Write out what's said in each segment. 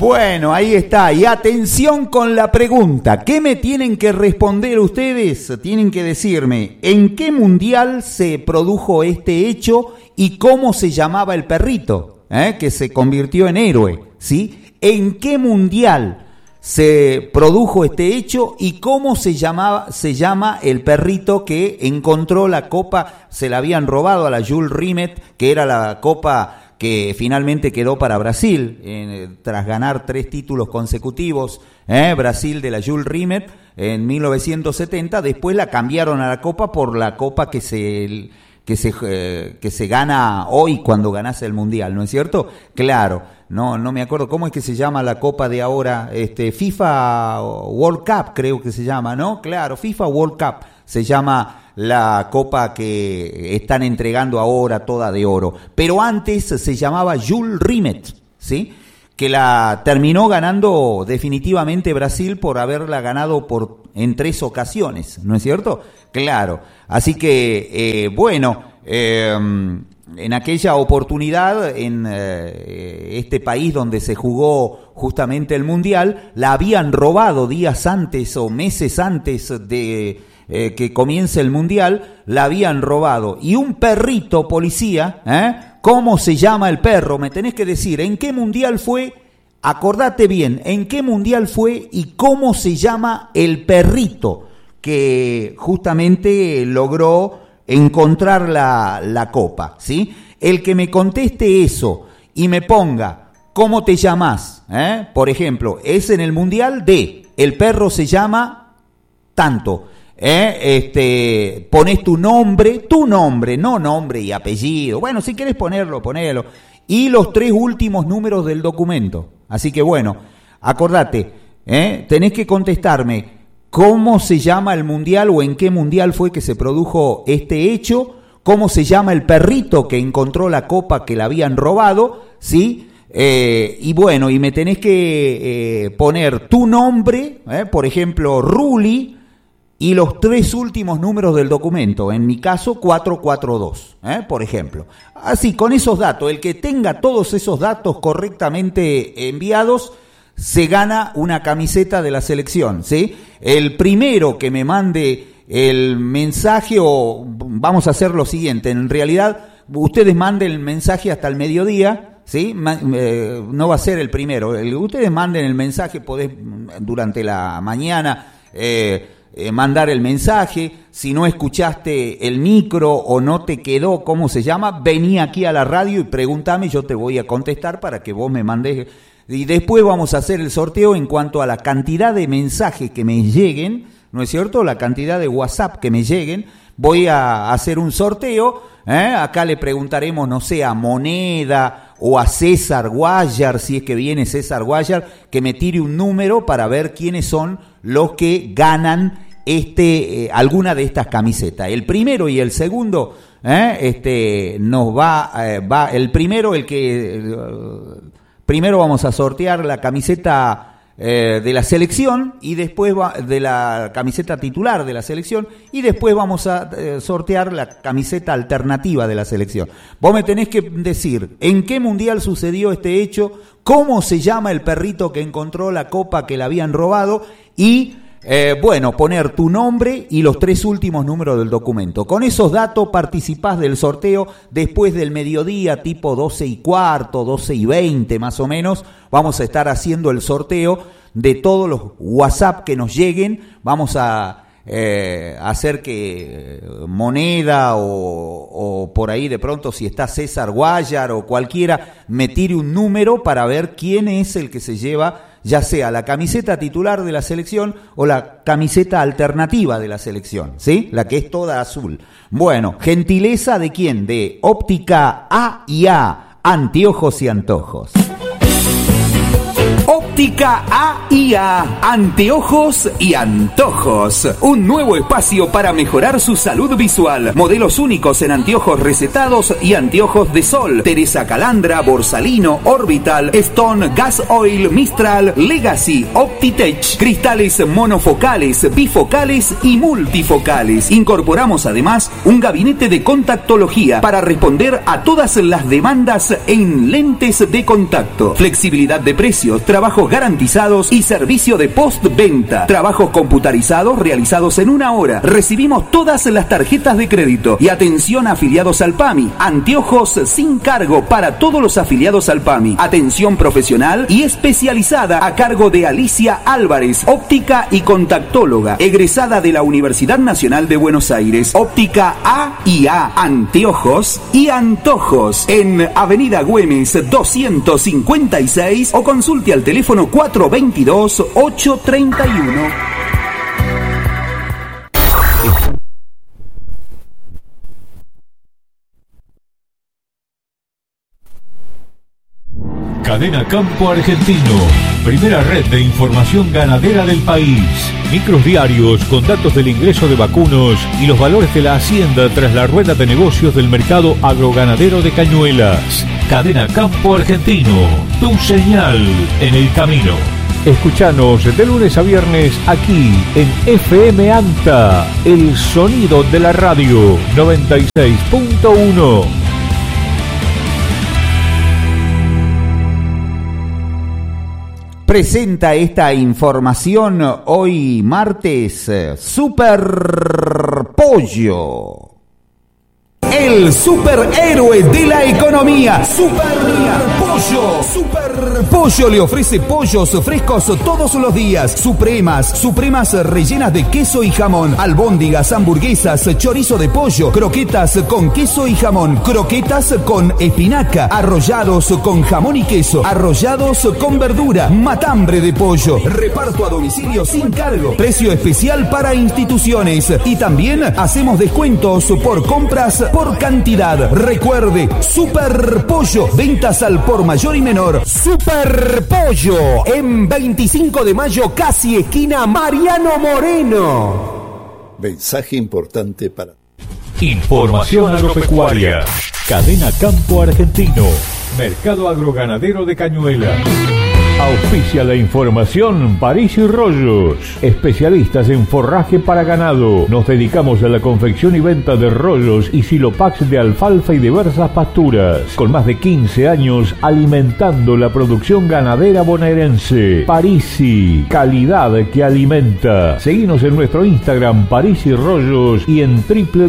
Bueno, ahí está. Y atención con la pregunta. ¿Qué me tienen que responder ustedes? Tienen que decirme en qué mundial se produjo este hecho y cómo se llamaba el perrito, que se convirtió en héroe, ¿sí? ¿En qué mundial se produjo este hecho y cómo se llama el perrito que encontró la copa? Se la habían robado a la Jules Rimet, que era la copa que finalmente quedó para Brasil, tras ganar 3 títulos consecutivos, Brasil de la Jules Rimet en 1970. Después la cambiaron a la copa por la copa que se gana hoy cuando ganás el Mundial, ¿no es cierto? Claro, no me acuerdo cómo es que se llama la copa de ahora, FIFA World Cup creo que se llama, ¿no? Claro, FIFA World Cup se llama la copa que están entregando ahora, toda de oro. Pero antes se llamaba Jules Rimet, ¿sí? Que la terminó ganando definitivamente Brasil por haberla ganado en 3 ocasiones, ¿no es cierto? Claro. Así que, en aquella oportunidad, en este país donde se jugó justamente el Mundial, la habían robado días antes o meses antes de que comience el Mundial, la habían robado. Y un perrito policía, ¿cómo se llama el perro? Me tenés que decir, ¿en qué Mundial fue? Acordate bien, ¿en qué Mundial fue y cómo se llama el perrito que justamente logró encontrar la copa, ¿sí? El que me conteste eso y me ponga, ¿cómo te llamás? Por ejemplo, es en el Mundial de, el perro se llama tanto. Pones tu nombre, no nombre y apellido. Bueno, si querés ponerlo, ponelo. Y los 3 últimos números del documento. Así que bueno, acordate, tenés que contestarme cómo se llama el mundial o en qué mundial fue que se produjo este hecho, cómo se llama el perrito que encontró la copa que la habían robado, ¿sí? Y bueno, y me tenés que poner tu nombre, por ejemplo, Ruli, y los 3 últimos números del documento, en mi caso 442, por ejemplo. Así, con esos datos, el que tenga todos esos datos correctamente enviados, se gana una camiseta de la selección, ¿sí? El primero que me mande el mensaje, o vamos a hacer lo siguiente, en realidad ustedes manden el mensaje hasta el mediodía, ¿sí? No va a ser el primero, ustedes manden el mensaje, podés durante la mañana mandar el mensaje. Si no escuchaste el micro o no te quedó, ¿cómo se llama? Vení aquí a la radio y pregúntame, yo te voy a contestar para que vos me mandes. Y después vamos a hacer el sorteo en cuanto a la cantidad de mensajes que me lleguen, ¿no es cierto? La cantidad de WhatsApp que me lleguen. Voy a hacer un sorteo, acá le preguntaremos, no sé, a Moneda o a César Guayar, si es que viene César Guayar, que me tire un número para ver quiénes son los que ganan alguna de estas camisetas. El primero y el segundo, nos va el primero, primero vamos a sortear la camiseta de la selección y después de la camiseta titular de la selección y después vamos a sortear la camiseta alternativa de la selección. Vos me tenés que decir en qué mundial sucedió este hecho, cómo se llama el perrito que encontró la copa que le habían robado y poner tu nombre y los 3 últimos números del documento. Con esos datos participás del sorteo después del mediodía, tipo 12:15, 12:20 más o menos. Vamos a estar haciendo el sorteo de todos los WhatsApp que nos lleguen. Vamos a hacer que Moneda o por ahí de pronto, si está César Guayar o cualquiera, me tire un número para ver quién es el que se lleva, ya sea la camiseta titular de la selección o la camiseta alternativa de la selección, ¿sí? La que es toda azul. Bueno, gentileza de quién? De Óptica A&A, anteojos y antojos. Óptica Óptica A&A, anteojos y antojos. Un nuevo espacio para mejorar su salud visual. Modelos únicos en anteojos recetados y anteojos de sol. Teresa Calandra, Borsalino, Orbital, Stone, Gas Oil, Mistral, Legacy, Optitech. Cristales monofocales, bifocales y multifocales. Incorporamos además un gabinete de contactología para responder a todas las demandas en lentes de contacto. Flexibilidad de precios, trabajos garantizados y servicio de postventa. Trabajos computarizados realizados en 1 hora. Recibimos todas las tarjetas de crédito y atención a afiliados al PAMI. Anteojos sin cargo para todos los afiliados al PAMI. Atención profesional y especializada a cargo de Alicia Álvarez, óptica y contactóloga, egresada de la Universidad Nacional de Buenos Aires. Óptica A&A, anteojos y antojos, en Avenida Güemes 256 o consulte al teléfono 422-831. Cadena Campo Argentino, primera red de información ganadera del país. Micros diarios con datos del ingreso de vacunos y los valores de la hacienda tras la rueda de negocios del mercado agroganadero de Cañuelas. Cadena Campo Argentino, tu señal en el camino. Escuchanos de lunes a viernes aquí en FM ANTA, el sonido de la radio 96.1. Presenta esta información hoy martes Super Pollo, el superhéroe de la economía. Super Pollo. Super Pollo le ofrece pollos frescos todos los días. Supremas rellenas de queso y jamón. Albóndigas, hamburguesas, chorizo de pollo, croquetas con queso y jamón, croquetas con espinaca, arrollados con jamón y queso, arrollados con verdura, matambre de pollo. Reparto a domicilio sin cargo. Precio especial para instituciones. Y también hacemos descuentos por compras por cantidad. Recuerde, Super Pollo, ventas al por mayor y menor. Super Pollo, en 25 de mayo, casi esquina Mariano Moreno. Mensaje importante para... Información agropecuaria. Cadena Campo Argentino, mercado agroganadero de Cañuelas. Auspicia la información París y Rollos, especialistas en forraje para ganado. Nos dedicamos a la confección y venta de rollos y silopax de alfalfa y diversas pasturas. Con más de 15 años alimentando la producción ganadera bonaerense. Parisi, calidad que alimenta. Seguinos en nuestro Instagram París y Rollos y en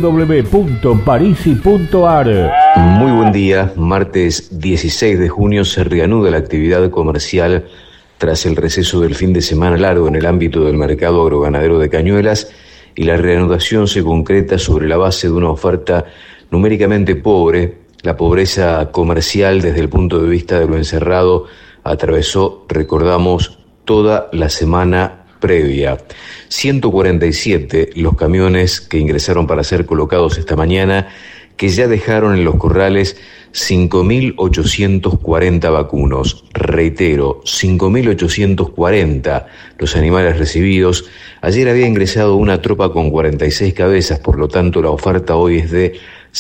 www.parisi.ar. Muy buen día, martes 16 de junio se reanuda la actividad comercial tras el receso del fin de semana largo en el ámbito del mercado agroganadero de Cañuelas, y la reanudación se concreta sobre la base de una oferta numéricamente pobre. La pobreza comercial desde el punto de vista de lo encerrado atravesó, recordamos, toda la semana previa. 147 los camiones que ingresaron para ser colocados esta mañana, que ya dejaron en los corrales 5.840 vacunos. Reitero, 5.840 los animales recibidos. Ayer había ingresado una tropa con 46 cabezas, por lo tanto la oferta hoy es de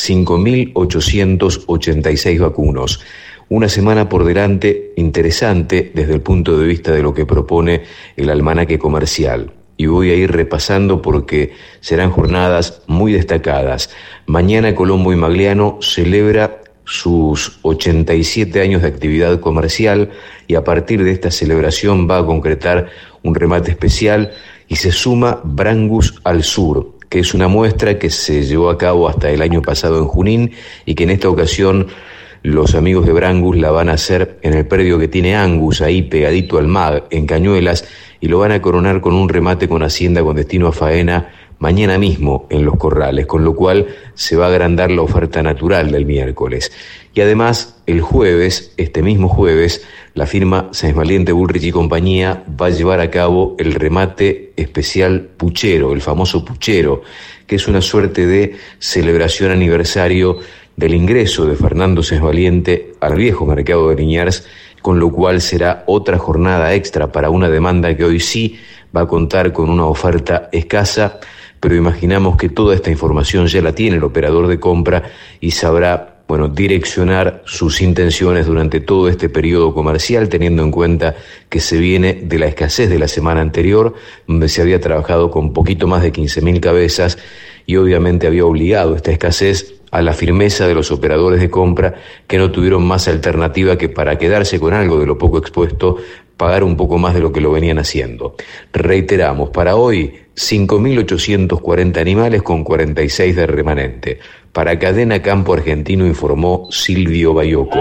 5.886 vacunos. Una semana por delante interesante desde el punto de vista de lo que propone el almanaque comercial. Y voy a ir repasando porque serán jornadas muy destacadas. Mañana Colombo y Magliano celebra sus 87 años de actividad comercial y a partir de esta celebración va a concretar un remate especial y se suma Brangus al Sur, que es una muestra que se llevó a cabo hasta el año pasado en Junín y que en esta ocasión los amigos de Brangus la van a hacer en el predio que tiene Angus, ahí pegadito al MAG, en Cañuelas, y lo van a coronar con un remate con hacienda con destino a faena mañana mismo en Los Corrales, con lo cual se va a agrandar la oferta natural del miércoles. Y además, el jueves, este mismo jueves, la firma Sáenz Valiente, Bullrich y compañía va a llevar a cabo el remate especial puchero, el famoso puchero, que es una suerte de celebración aniversario del ingreso de Fernando Sesvaliente al viejo mercado de Liniers, con lo cual será otra jornada extra para una demanda que hoy sí va a contar con una oferta escasa, pero imaginamos que toda esta información ya la tiene el operador de compra y sabrá, direccionar sus intenciones durante todo este periodo comercial, teniendo en cuenta que se viene de la escasez de la semana anterior, donde se había trabajado con poquito más de 15.000 cabezas y obviamente había obligado esta escasez a la firmeza de los operadores de compra, que no tuvieron más alternativa que, para quedarse con algo de lo poco expuesto, pagar un poco más de lo que lo venían haciendo. Reiteramos, para hoy 5.840 animales con 46 de remanente. Para Cadena Campo Argentino informó Silvio Bayoco.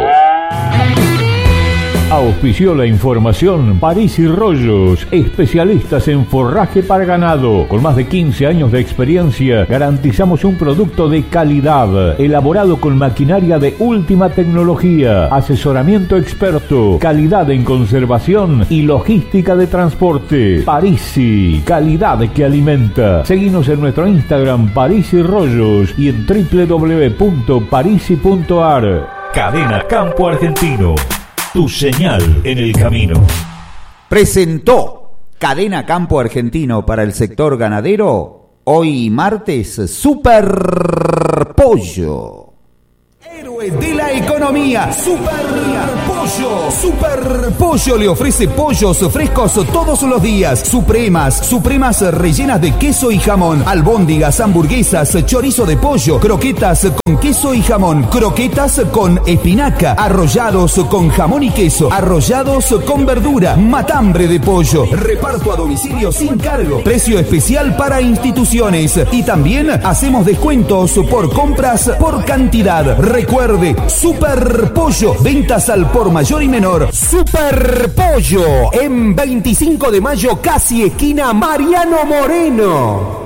Auspició la información París y Rollos, especialistas en forraje para ganado. Con más de 15 años de experiencia, garantizamos un producto de calidad, elaborado con maquinaria de última tecnología, asesoramiento experto, calidad en conservación y logística de transporte. Parisi, calidad que alimenta. Seguinos en nuestro Instagram París y Rollos y en www.parisi.ar. Cadena Campo Argentino. Tu señal en el camino. Presentó Cadena Campo Argentino para el sector ganadero. Hoy martes, Super Pollo. Héroe de la economía, Super Pollo. Super Pollo le ofrece pollos frescos todos los días. Supremas rellenas de queso y jamón. Albóndigas, hamburguesas, chorizo de pollo, croquetas con queso y jamón, croquetas con espinaca, arrollados con jamón y queso, arrollados con verdura, matambre de pollo. Reparto a domicilio sin cargo. Precio especial para instituciones. Y también hacemos descuentos por compras por cantidad. Recuerde, Super Pollo, ventas al por mayor y menor. Super Pollo, en 25 de mayo, casi esquina Mariano Moreno.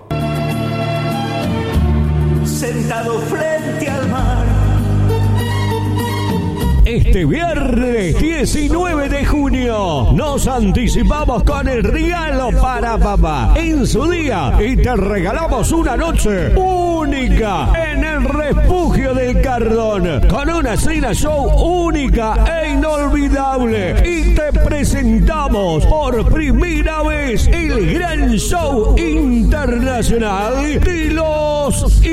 Sentado frente al mar. Este viernes 19 de junio nos anticipamos con el regalo para papá en su día y te regalamos una noche única en el Refugio del Cardón con una cena show única e inolvidable, y te presentamos por primera vez el gran show internacional de los